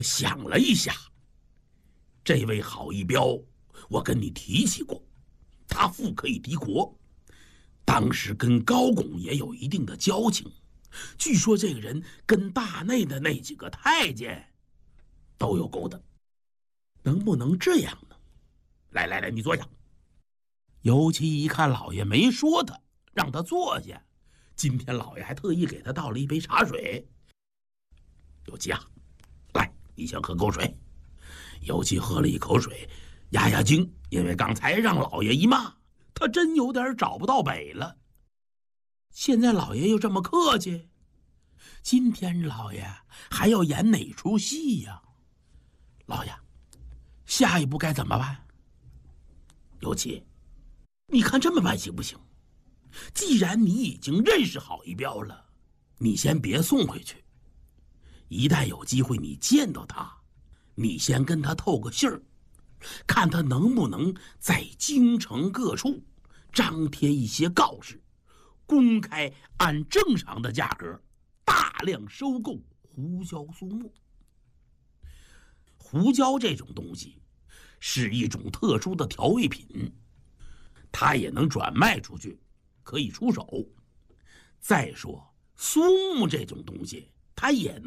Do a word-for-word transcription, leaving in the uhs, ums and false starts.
想了一下，这位郝一彪，我跟你提起过，他富可以敌国，当时跟高拱也有一定的交情。据说这个人跟大内的那几个太监都有勾当，能不能这样呢？来来来，你坐下。尤其一看老爷没说他，让他坐下。今天老爷还特意给他倒了一杯茶水。尤其啊，来，你先喝口水。尤其喝了一口水，压压惊，因为刚才让老爷一骂，他真有点找不到北了。现在老爷又这么客气，今天老爷还要演哪出戏呀？老爷，下一步该怎么办？尤其，你看这么办行不行？既然你已经认识郝一彪了，你先别送回去。一旦有机会你见到他，你先跟他透个信儿，看他能不能在京城各处张贴一些告示，公开按正常的价格大量收购胡椒苏木。胡椒这种东西是一种特殊的调味品，它也能转卖出去，可以出手。再说苏木这种东西，它也